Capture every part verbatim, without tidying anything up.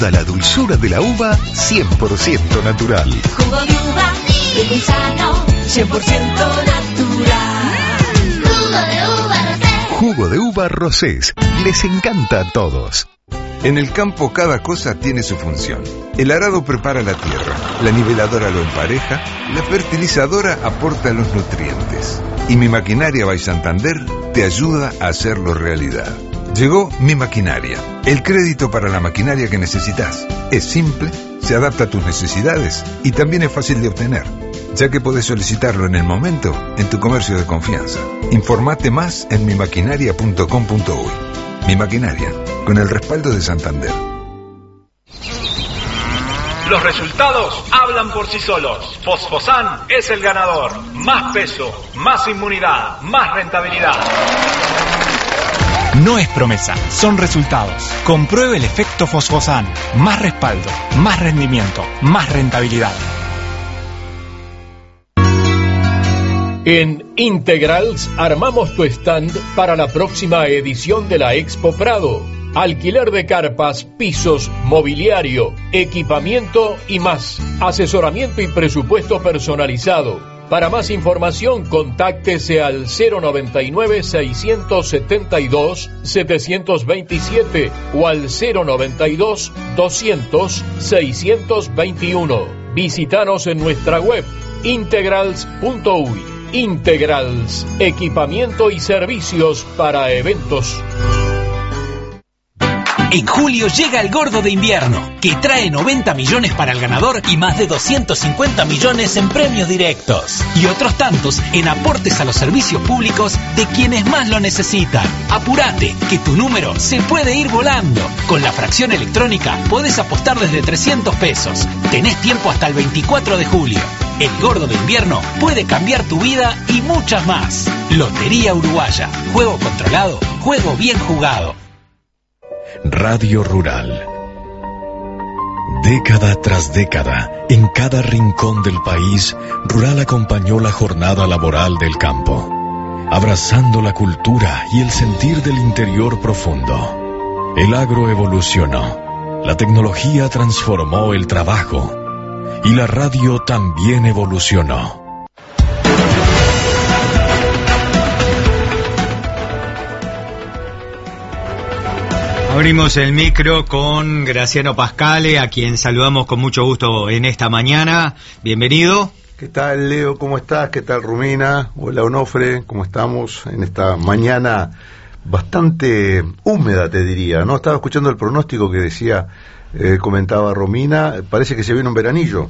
La dulzura de la uva cien por ciento natural. Jugo de uva, rico y sano, cien por ciento natural. Jugo de uva Rosés. Jugo de uva Rosés. Les encanta a todos. En el campo cada cosa tiene su función. El arado prepara la tierra, la niveladora lo empareja, la fertilizadora aporta los nutrientes. Y Mi Maquinaria by Santander te ayuda a hacerlo realidad. Llegó Mi Maquinaria, el crédito para la maquinaria que necesitas. Es simple, se adapta a tus necesidades y también es fácil de obtener, ya que podés solicitarlo en el momento en tu comercio de confianza. Informate más en mi maquinaria punto com punto uy. Mi Maquinaria, con el respaldo de Santander. Los resultados hablan por sí solos. Fosfosan es el ganador. Más peso, más inmunidad, más rentabilidad. No es promesa, son resultados. Compruebe el efecto Fosfosan. Más respaldo, más rendimiento, más rentabilidad. En Integrals armamos tu stand para la próxima edición de la Expo Prado. Alquiler de carpas, pisos, mobiliario, equipamiento y más. Asesoramiento y presupuesto personalizado. Para más información, contáctese al cero noventa y nueve, seiscientos setenta y dos, setecientos veintisiete o al cero noventa y dos, doscientos, seiscientos veintiuno. Visítanos en nuestra web integrals punto uy. Integrals, equipamiento y servicios para eventos. En julio llega el Gordo de Invierno, que trae noventa millones para el ganador y más de doscientos cincuenta millones en premios directos. Y otros tantos en aportes a los servicios públicos de quienes más lo necesitan. Apurate, que tu número se puede ir volando. Con la fracción electrónica podés apostar desde trescientos pesos. Tenés tiempo hasta el veinticuatro de julio. El Gordo de Invierno puede cambiar tu vida y muchas más. Lotería Uruguaya. Juego controlado, juego bien jugado. Radio Rural. Década tras década, en cada rincón del país, Rural acompañó la jornada laboral del campo, abrazando la cultura y el sentir del interior profundo. El agro evolucionó, la tecnología transformó el trabajo, y la radio también evolucionó. Abrimos el micro con Graciano Pascale, a quien saludamos con mucho gusto en esta mañana. Bienvenido. ¿Qué tal, Leo? ¿Cómo estás? ¿Qué tal, Rumina? Hola, Onofre. ¿Cómo estamos en esta mañana bastante húmeda, te diría, ¿no? Estaba escuchando el pronóstico que decía, eh, comentaba Romina, parece que se viene un veranillo.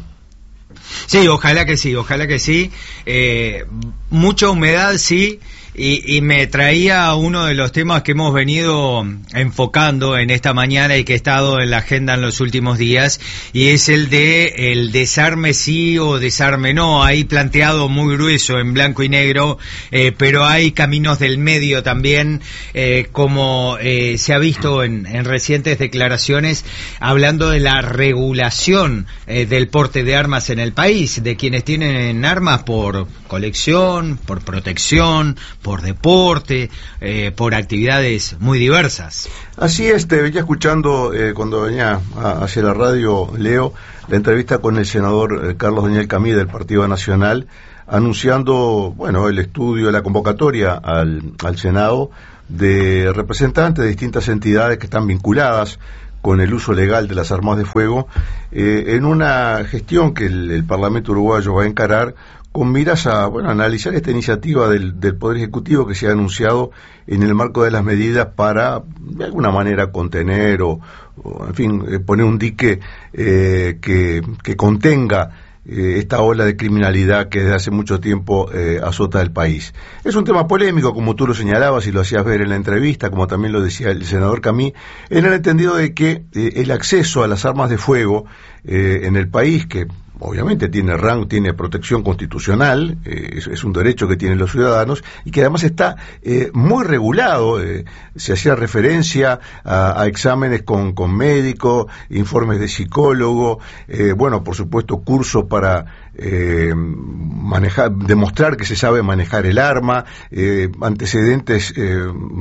Sí, ojalá que sí, ojalá que sí. Eh, mucha humedad, sí. Y, y me traía uno de los temas que hemos venido enfocando en esta mañana y que ha estado en la agenda en los últimos días, y es el de el desarme sí o desarme no. Ahí planteado muy grueso en blanco y negro, eh, pero hay caminos del medio también, eh, como eh, se ha visto en, en recientes declaraciones, hablando de la regulación eh, del porte de armas en el país, de quienes tienen armas por colección, por protección, por deporte, eh, por actividades muy diversas. Así es, te venía escuchando eh, cuando venía a, hacia la radio, Leo, la entrevista con el senador eh, Carlos Daniel Camí del Partido Nacional, anunciando, bueno, el estudio, la convocatoria al, al Senado de representantes de distintas entidades que están vinculadas con el uso legal de las armas de fuego, eh, en una gestión que el, el Parlamento uruguayo va a encarar con miras a, bueno, analizar esta iniciativa del, del Poder Ejecutivo que se ha anunciado en el marco de las medidas para, de alguna manera, contener o, o en fin, eh, poner un dique eh, que, que contenga eh, esta ola de criminalidad que desde hace mucho tiempo eh, azota el país. Es un tema polémico, como tú lo señalabas y lo hacías ver en la entrevista, como también lo decía el senador Camí, en el entendido de que eh, el acceso a las armas de fuego eh, en el país, que obviamente tiene rango, tiene protección constitucional, eh, es, es un derecho que tienen los ciudadanos, y que además está eh, muy regulado. Eh, se hacía referencia a, a exámenes con, con médico, informes de psicólogo, eh, bueno, por supuesto, cursos para eh, manejar, demostrar que se sabe manejar el arma, eh, antecedentes eh,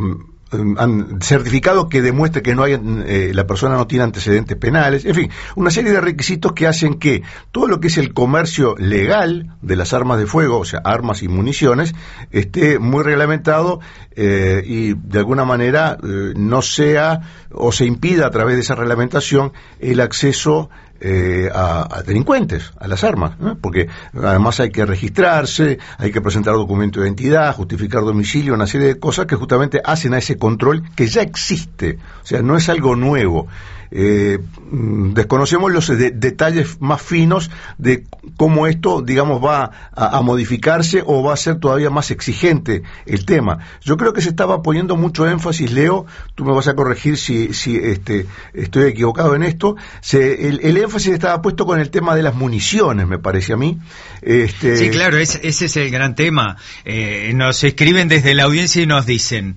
han certificado que demuestre que no hay, eh, la persona no tiene antecedentes penales, en fin, una serie de requisitos que hacen que todo lo que es el comercio legal de las armas de fuego, o sea, armas y municiones, esté muy reglamentado eh, y de alguna manera eh, no sea o se impida a través de esa reglamentación el acceso Eh, a, a delincuentes, a las armas, ¿no? Porque además hay que registrarse, hay que presentar documento de identidad, justificar domicilio, una serie de cosas que justamente hacen a ese control que ya existe, o sea, no es algo nuevo. Eh, desconocemos los de, detalles más finos de cómo esto, digamos, va a, a modificarse o va a ser todavía más exigente el tema. Yo creo que se estaba poniendo mucho énfasis, Leo, tú me vas a corregir si, si este, estoy equivocado en esto, se, el, el énfasis estaba puesto con el tema de las municiones, me parece a mí. Este... Sí, claro, ese, ese es el gran tema. Eh, nos escriben desde la audiencia y nos dicen...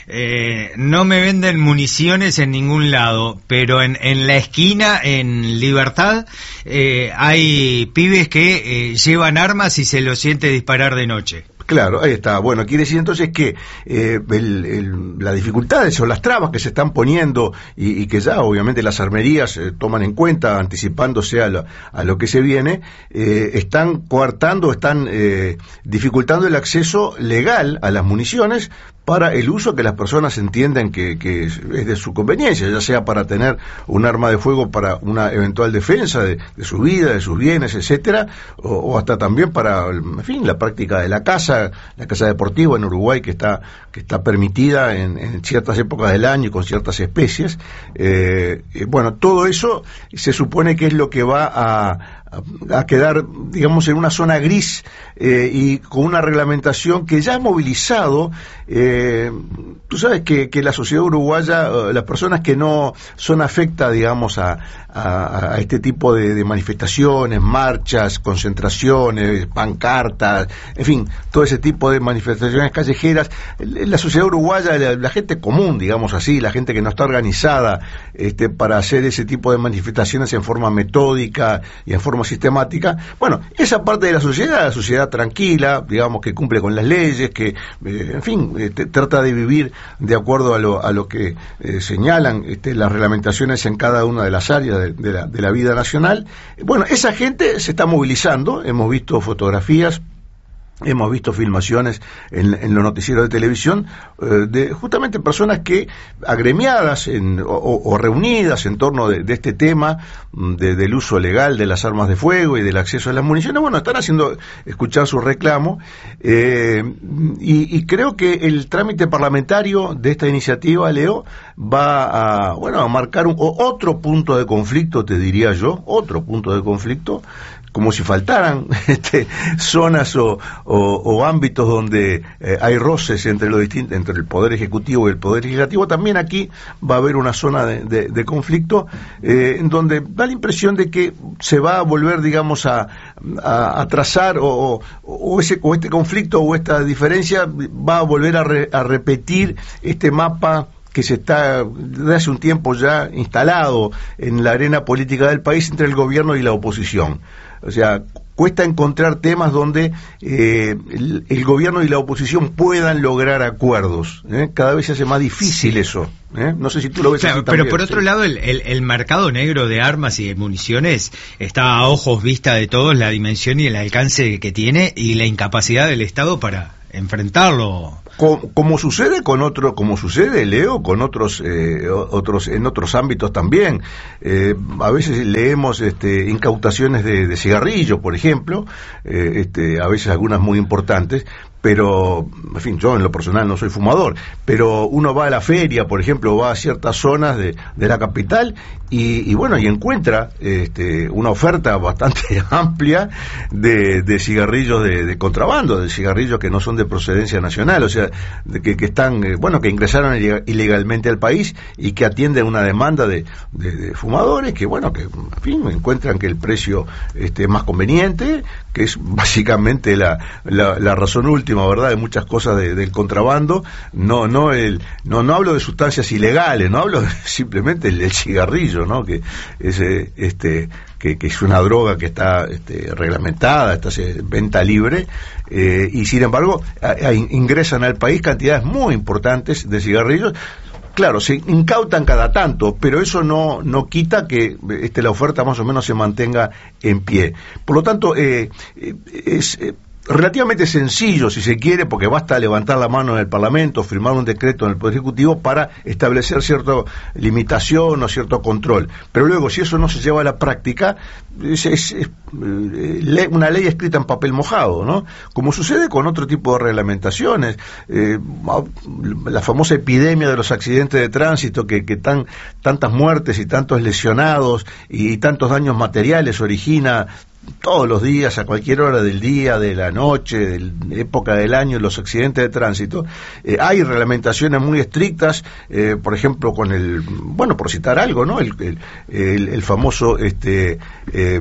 Eh, no me venden municiones en ningún lado, pero en, en la esquina, en Libertad, eh, hay pibes que eh, llevan armas y se los siente disparar de noche. Claro, ahí está. Bueno, quiere decir entonces que eh, el, el, las dificultades o las trabas que se están poniendo y, y que ya obviamente las armerías eh, toman en cuenta anticipándose a lo, a lo que se viene, eh, están coartando, están eh, dificultando el acceso legal a las municiones para el uso que las personas entienden que, que es de su conveniencia, ya sea para tener un arma de fuego para una eventual defensa de, de su vida, de sus bienes, etcétera, o, o hasta también para, en fin, la práctica de la caza, la caza deportiva en Uruguay que está que está permitida en, en ciertas épocas del año y con ciertas especies. Eh, eh, bueno, todo eso se supone que es lo que va a a quedar, digamos, en una zona gris eh, y con una reglamentación que ya ha movilizado. Eh, tú sabes que, que la sociedad uruguaya, uh, las personas que no son afectas, digamos, a, a, a este tipo de, de manifestaciones, marchas, concentraciones, pancartas, en fin, todo ese tipo de manifestaciones callejeras, la sociedad uruguaya, la, la gente común, digamos así, la gente que no está organizada este, para hacer ese tipo de manifestaciones en forma metódica y en forma sistemática, bueno, esa parte de la sociedad, la sociedad tranquila, digamos, que cumple con las leyes, que, eh, en fin, eh, trata de vivir de acuerdo a lo, a lo que eh, señalan este, las reglamentaciones en cada una de las áreas de, de, la, de la vida nacional. Bueno, esa gente se está movilizando, hemos visto fotografías, hemos visto filmaciones en, en los noticieros de televisión eh, de justamente personas que agremiadas en, o, o reunidas en torno de, de este tema de, del uso legal de las armas de fuego y del acceso a las municiones, bueno, están haciendo escuchar su reclamo eh, y, y creo que el trámite parlamentario de esta iniciativa, Leo, va a, bueno, a marcar un, otro punto de conflicto, te diría yo, otro punto de conflicto, como si faltaran este, zonas o, o, o ámbitos donde eh, hay roces entre lo distinto, entre el Poder Ejecutivo y el Poder Legislativo. También aquí va a haber una zona de, de, de conflicto eh, en donde da la impresión de que se va a volver, digamos, a, a, a trazar o, o, ese, o este conflicto o esta diferencia va a volver a, re, a repetir este mapa que se está desde hace un tiempo ya instalado en la arena política del país entre el gobierno y la oposición. O sea, cuesta encontrar temas donde eh, el, el gobierno y la oposición puedan lograr acuerdos. ¿eh? Cada vez se hace más difícil sí. eso. ¿eh? No sé si tú lo ves claro, así pero también. por otro sí. lado, el, el, el mercado negro de armas y de municiones está a ojos vista de todos, la dimensión y el alcance que tiene y la incapacidad del Estado para enfrentarlo. Como, como sucede con otro, como sucede, Leo, con otros, eh, otros, en otros ámbitos también. Eh, a veces leemos este, incautaciones de, de cigarrillos, por ejemplo, eh, este, a veces algunas muy importantes, pero, en fin, yo en lo personal no soy fumador, pero uno va a la feria, por ejemplo, va a ciertas zonas de, de la capital y, y bueno, y encuentra este, una oferta bastante amplia de, de cigarrillos de, de contrabando, de cigarrillos que no son de procedencia nacional, o sea, de que, que están, eh, bueno, que ingresaron ilegalmente al país y que atienden una demanda de, de, de fumadores que, bueno, que, en fin, encuentran que el precio este, es más conveniente, que es básicamente la, la, la razón última, verdad, de muchas cosas de, del contrabando. No, no, el, no, no hablo de sustancias ilegales, no hablo de, simplemente el, el cigarrillo, ¿no? Que es este, que que, que es una droga que está este, reglamentada, está en venta libre, eh, y sin embargo a, a, ingresan al país cantidades muy importantes de cigarrillos. Claro, se incautan cada tanto, pero eso no no quita que este, la oferta más o menos se mantenga en pie. Por lo tanto, eh, es eh, relativamente sencillo, si se quiere, porque basta levantar la mano en el Parlamento, firmar un decreto en el Poder Ejecutivo para establecer cierta limitación o cierto control. Pero luego, si eso no se lleva a la práctica, es, es, es eh, una ley escrita en papel mojado, ¿no? Como sucede con otro tipo de reglamentaciones. Eh, la famosa epidemia de los accidentes de tránsito que, que tan, tantas muertes y tantos lesionados y, y tantos daños materiales origina todos los días, a cualquier hora del día, de la noche, de la época del año, los accidentes de tránsito. Eh, hay reglamentaciones muy estrictas, eh, por ejemplo, con el, bueno, por citar algo, ¿no? El, el, el, el famoso este eh,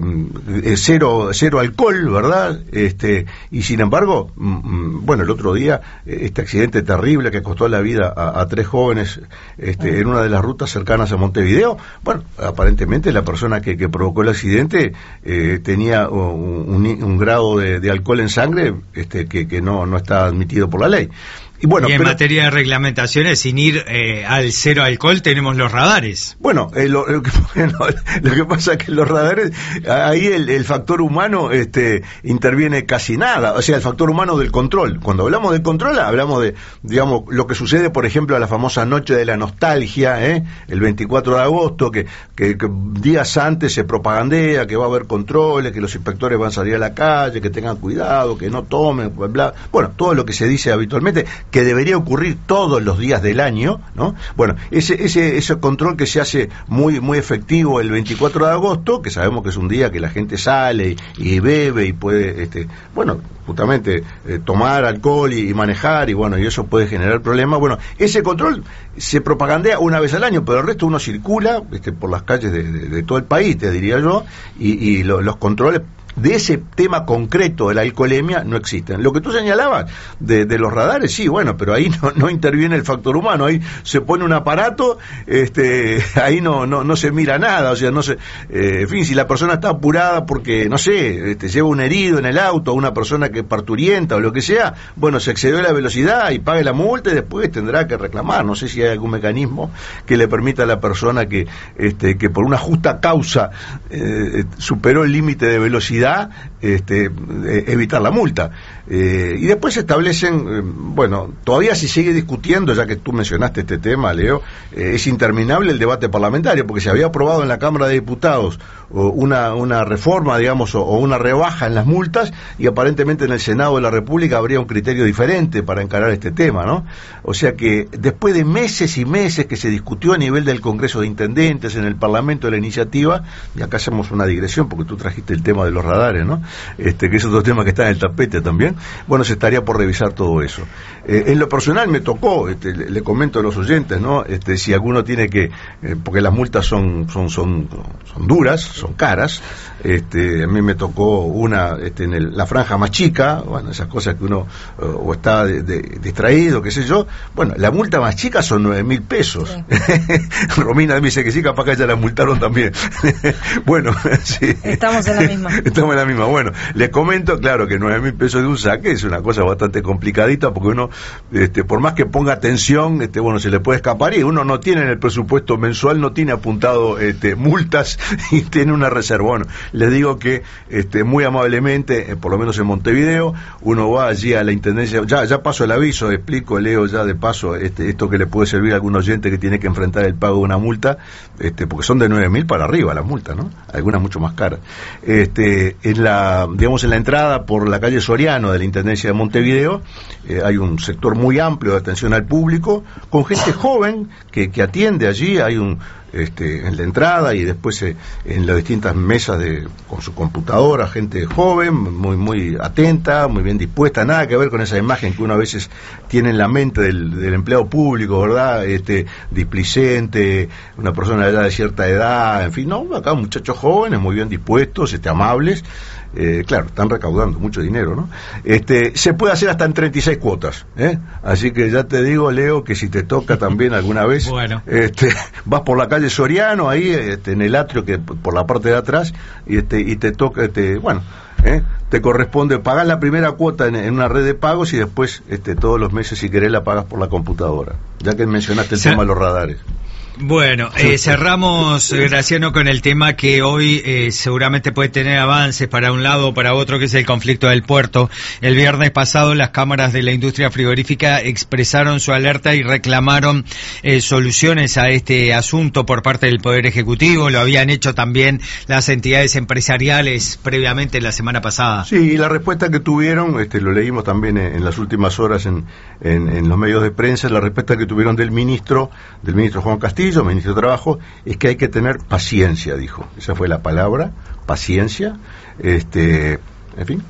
cero, cero alcohol, ¿verdad? Este, y sin embargo, mm, bueno, el otro día, este accidente terrible que costó la vida a, a tres jóvenes este, en una de las rutas cercanas a Montevideo, bueno, aparentemente la persona que, que provocó el accidente eh, tenía Un, un, un grado de, de alcohol en sangre este, que, que no, no está admitido por la ley. Y, bueno, y en pero, materia de reglamentaciones, sin ir eh, al cero alcohol, tenemos los radares. Bueno, eh, lo, lo, que, bueno, lo que pasa es que los radares, ahí el, el factor humano este, interviene casi nada, o sea, el factor humano del control. Cuando hablamos del control, hablamos de, digamos, lo que sucede, por ejemplo, a la famosa noche de la nostalgia, ¿eh? el veinticuatro de agosto, que, que, que días antes se propagandea que va a haber controles, que los inspectores van a salir a la calle, que tengan cuidado, que no tomen, bla, bla. Bueno, todo lo que se dice habitualmente, que debería ocurrir todos los días del año, ¿no? Bueno, ese ese ese control que se hace muy muy efectivo el veinticuatro de agosto, que sabemos que es un día que la gente sale y, y bebe y puede, este, bueno, justamente eh, tomar alcohol y, y manejar, y bueno, y eso puede generar problemas. Bueno, ese control se propagandea una vez al año, pero el resto uno circula este, por las calles de, de, de todo el país, te diría yo, y, y lo, los controles de ese tema concreto de la alcoholemia no existen. Lo que tú señalabas de, de los radares, sí, bueno, pero ahí no, no interviene el factor humano, ahí se pone un aparato, este, ahí no, no, no se mira nada, o sea, no se, eh, en fin, si la persona está apurada porque, no sé, este, lleva un herido en el auto, una persona que es parturienta o lo que sea, bueno, se excedió la velocidad y pague la multa y después tendrá que reclamar. No sé si hay algún mecanismo que le permita a la persona que, este, que por una justa causa eh, superó el límite de velocidad, Este, eh, evitar la multa. Eh, y después se establecen, eh, bueno, todavía se sigue discutiendo, ya que tú mencionaste este tema, Leo, eh, es interminable el debate parlamentario, porque se había aprobado en la Cámara de Diputados o una, una reforma, digamos, o, o una rebaja en las multas, y aparentemente en el Senado de la República habría un criterio diferente para encarar este tema, ¿no? O sea que después de meses y meses que se discutió a nivel del Congreso de Intendentes, en el Parlamento de la iniciativa, y acá hacemos una digresión porque tú trajiste el tema de los radares, ¿no? Este, que es otro tema que está en el tapete también. Bueno, se estaría por revisar todo eso. Eh, en lo personal me tocó, este, le, le comento a los oyentes, ¿no? Este, si alguno tiene que, eh, porque las multas son, son, son, son duras, son caras. Este, a mí me tocó una, este, en el, la franja más chica, bueno, esas cosas que uno uh, o está de, de, distraído, qué sé yo. Bueno, la multa más chica son nueve mil pesos. Sí. Romina me dice que sí, capaz que ya la multaron también. Bueno, sí. Estamos en la misma. Estamos en la misma. Bueno, les comento, claro, que nueve mil pesos de un saque es una cosa bastante complicadita, porque uno, este, por más que ponga atención, este, bueno, se le puede escapar, y uno no tiene en el presupuesto mensual, no tiene apuntado este, multas y tiene una reserva. Bueno, les digo que este, muy amablemente, eh, por lo menos en Montevideo, uno va allí a la Intendencia, ya, ya paso el aviso, explico, Leo, ya de paso, este, esto que le puede servir a algún oyente que tiene que enfrentar el pago de una multa, este, porque son de nueve mil para arriba las multas, ¿no? Algunas mucho más caras. Este, en la, digamos, en la entrada por la calle Soriano de la Intendencia de Montevideo, eh, hay un sector muy amplio de atención al público, con gente joven que, que atiende allí, hay un, este, en la entrada y después eh, en las distintas mesas de, con su computadora, gente joven, muy, muy atenta, muy bien dispuesta, nada que ver con esa imagen que uno a veces tiene en la mente del, del empleado público, ¿verdad? Este, displicente, una persona ya de cierta edad, en fin, no, acá muchachos jóvenes, muy bien dispuestos, este, amables. eh, claro, están recaudando mucho dinero, ¿no? Este, se puede hacer hasta en treinta y seis cuotas, ¿eh? Así que ya te digo, Leo, que si te toca también alguna vez, bueno. este, vas por la calle Soriano, ahí, este, en el atrio, que por la parte de atrás, y, este, y te toca, este, bueno, ¿eh? te corresponde pagar la primera cuota en, en una red de pagos y después este, todos los meses, si querés, la pagas por la computadora, ya que mencionaste el Se... tema de los radares. Bueno, eh, cerramos, Graciano, con el tema que hoy eh, seguramente puede tener avances para un lado o para otro, que es el conflicto del puerto. El viernes pasado las cámaras de la industria frigorífica expresaron su alerta y reclamaron eh, soluciones a este asunto por parte del Poder Ejecutivo. Lo habían hecho también las entidades empresariales previamente la semana pasada. Sí, y la respuesta que tuvieron, este, lo leímos también en, en las últimas horas en, en, en los medios de prensa, la respuesta que tuvieron del ministro, del ministro Juan Castillo, ministro de Trabajo, es que hay que tener paciencia, dijo. Esa fue la palabra, paciencia. Este, en fin,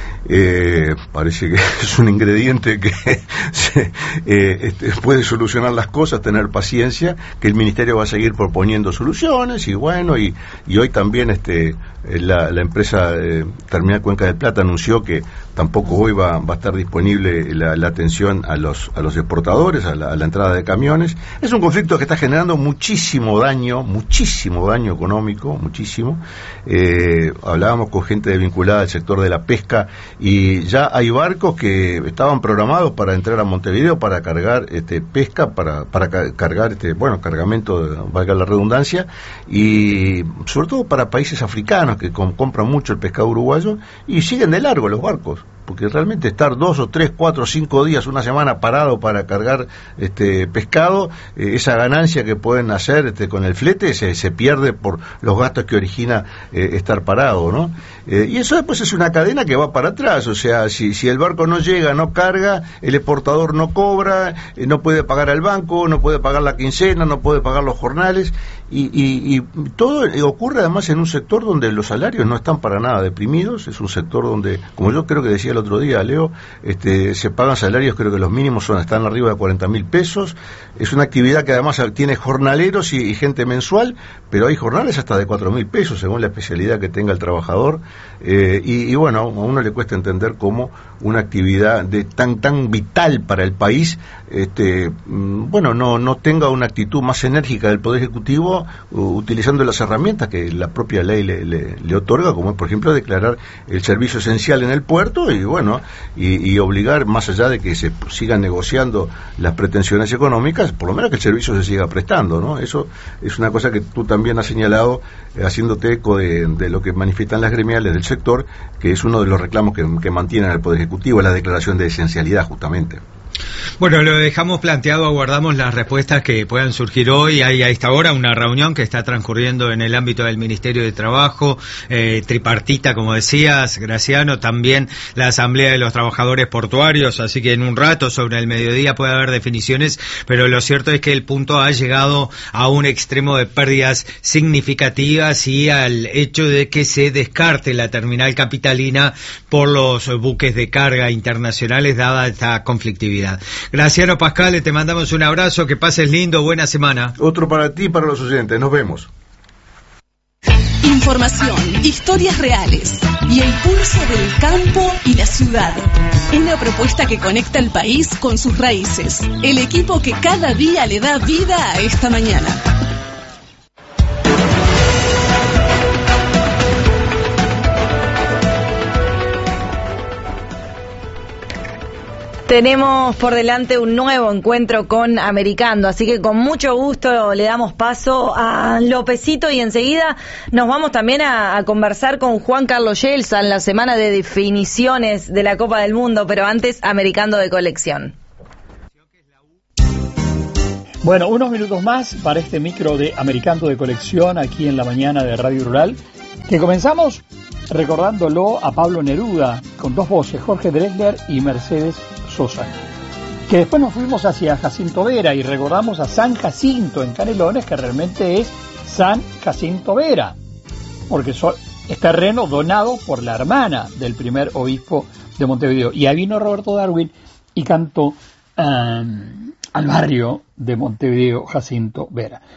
eh, parece que es un ingrediente que se, eh, este, puede solucionar las cosas, tener paciencia, que el ministerio va a seguir proponiendo soluciones, y bueno, y, y hoy también este la, la empresa eh, Terminal Cuenca del Plata anunció que tampoco hoy va, va a estar disponible la, la atención a los a los exportadores, a la, a la entrada de camiones. Es un conflicto que está generando muchísimo daño, muchísimo daño económico, muchísimo. Eh, hablábamos con gente vinculada al sector de la pesca, y ya hay barcos que estaban programados para entrar a Montevideo para cargar este pesca, para para ca- cargar este bueno cargamento, valga la redundancia, y sobre todo para países africanos que com- compran mucho el pescado uruguayo, y siguen de largo los barcos, porque realmente estar dos o tres, cuatro, cinco días, una semana parado para cargar este pescado, eh, esa ganancia que pueden hacer este, con el flete se, se pierde por los gastos que origina eh, estar parado, ¿no? Eh, y eso después es una cadena que va para atrás, o sea, si, si el barco no llega, no carga, el exportador no cobra, eh, no puede pagar al banco, no puede pagar la quincena, no puede pagar los jornales, y, y, y todo ocurre además en un sector donde los salarios no están para nada deprimidos, es un sector donde, como yo creo que decía el otro día, Leo, este, se pagan salarios, creo que los mínimos son están arriba de cuarenta mil pesos, es una actividad que además tiene jornaleros y, y gente mensual, pero hay jornales hasta de cuatro mil pesos según la especialidad que tenga el trabajador, eh, y, y bueno, a uno le cuesta entender cómo una actividad de tan tan vital para el país, este, bueno, no, no tenga una actitud más enérgica del Poder Ejecutivo, uh, utilizando las herramientas que la propia ley le, le, le otorga, como es por ejemplo declarar el servicio esencial en el puerto, y bueno, y, y obligar, más allá de que se sigan negociando las pretensiones económicas, por lo menos que el servicio se siga prestando, ¿no? Eso es una cosa que tú también has señalado, eh, haciéndote eco de, de lo que manifiestan las gremiales del sector, que es uno de los reclamos que, que mantienen el Poder Ejecutivo, la declaración de esencialidad, justamente. Bueno, lo dejamos planteado, aguardamos las respuestas que puedan surgir hoy. Hay a esta hora una reunión que está transcurriendo en el ámbito del Ministerio de Trabajo, eh, tripartita, como decías, Graciano, también la Asamblea de los Trabajadores Portuarios, así que en un rato, sobre el mediodía, puede haber definiciones, pero lo cierto es que el punto ha llegado a un extremo de pérdidas significativas y al hecho de que se descarte la terminal capitalina por los buques de carga internacionales, dada esta conflictividad. Graciano Pascale, te mandamos un abrazo, que pases lindo, buena semana. Otro para ti y para los oyentes, nos vemos. Información, historias reales y el pulso del campo y la ciudad. Una propuesta que conecta el país con sus raíces. El equipo que cada día le da vida a esta mañana. Tenemos por delante un nuevo encuentro con Americando, así que con mucho gusto le damos paso a Lopecito y enseguida nos vamos también a, a conversar con Juan Carlos Yelsa en la semana de definiciones de la Copa del Mundo, pero antes Americando de colección. Bueno, unos minutos más para este micro de Americando de colección aquí en la mañana de Radio Rural, que comenzamos recordándolo a Pablo Neruda con dos voces, Jorge Drexler y Mercedes Sosa, que después nos fuimos hacia Jacinto Vera y recordamos a San Jacinto en Canelones, que realmente es San Jacinto Vera, porque es terreno donado por la hermana del primer obispo de Montevideo. Y ahí vino Roberto Darwin y cantó um, al barrio de Montevideo Jacinto Vera.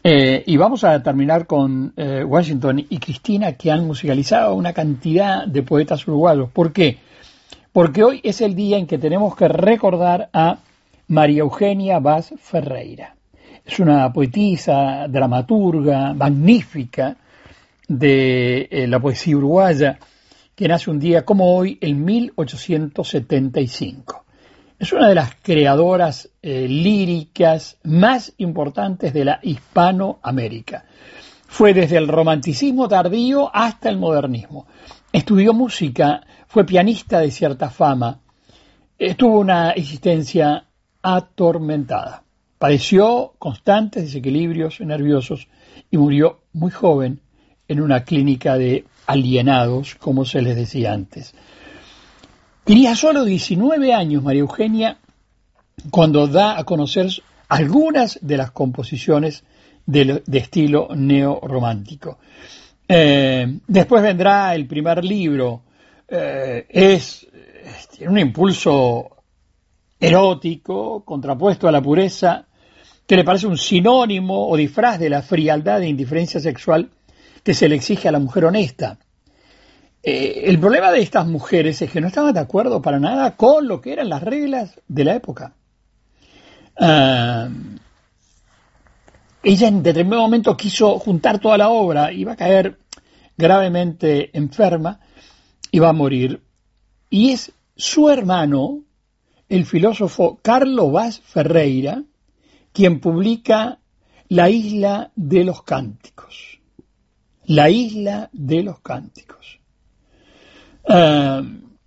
Eh, y vamos a terminar con eh, Washington y Cristina, que han musicalizado una cantidad de poetas uruguayos. ¿Por qué? Porque hoy es el día en que tenemos que recordar a María Eugenia Vaz Ferreira. Es una poetisa, dramaturga, magnífica de eh, la poesía uruguaya, que nace un día como hoy, en mil ochocientos setenta y cinco. Es una de las creadoras eh, líricas más importantes de la Hispanoamérica. Fue desde el romanticismo tardío hasta el modernismo. Estudió música, fue pianista de cierta fama, eh, tuvo una existencia atormentada. Padeció constantes desequilibrios nerviosos y murió muy joven en una clínica de alienados, como se les decía antes. Tenía solo diecinueve años María Eugenia cuando da a conocer algunas de las composiciones de, de estilo neorromántico. Eh, después vendrá el primer libro. Eh, es, tiene un impulso erótico, contrapuesto a la pureza, que le parece un sinónimo o disfraz de la frialdad e indiferencia sexual que se le exige a la mujer honesta. Eh, el problema de estas mujeres es que no estaban de acuerdo para nada con lo que eran las reglas de la época. Uh, ella en determinado momento quiso juntar toda la obra, iba a caer gravemente enferma y va a morir. Y es su hermano, el filósofo Carlos Vaz Ferreira, quien publica La Isla de los Cánticos. La Isla de los Cánticos. Uh,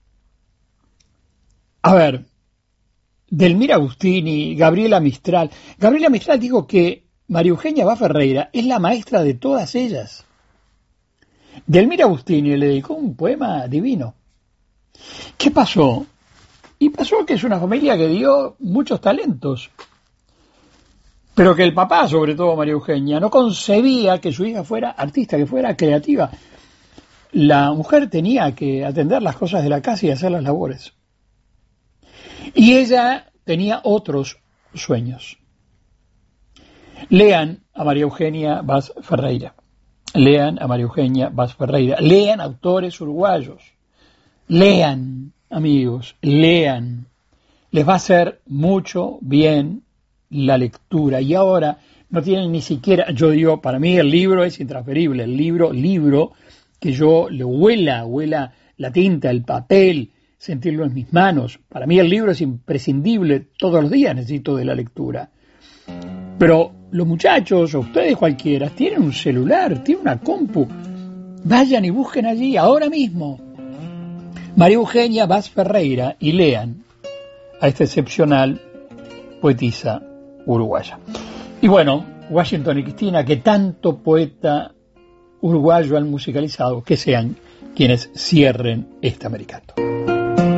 a ver, Delmira Agustini, Gabriela Mistral. Gabriela Mistral dijo que María Eugenia Vaz Ferreira es la maestra de todas ellas. Delmira Agustini le dedicó un poema divino. ¿Qué pasó? Y pasó que es una familia que dio muchos talentos, pero que el papá, sobre todo María Eugenia, no concebía que su hija fuera artista, que fuera creativa. La mujer tenía que atender las cosas de la casa y hacer las labores. Y ella tenía otros sueños. Lean a María Eugenia Vaz Ferreira. Lean a María Eugenia Vaz Ferreira. Lean autores uruguayos. Lean, amigos, lean. Les va a hacer mucho bien la lectura. Y ahora no tienen ni siquiera, yo digo, para mí el libro es intransferible. El libro, libro, que yo le huela, huela la tinta, el papel, sentirlo en mis manos. Para mí el libro es imprescindible, todos los días necesito de la lectura. Pero los muchachos, o ustedes cualquiera, tienen un celular, tienen una compu. Vayan y busquen allí, ahora mismo, María Eugenia Vaz Ferreira, y lean a esta excepcional poetisa uruguaya. Y bueno, Washington y Cristina, que tanto poeta uruguayo han musicalizado, que sean quienes cierren este americano.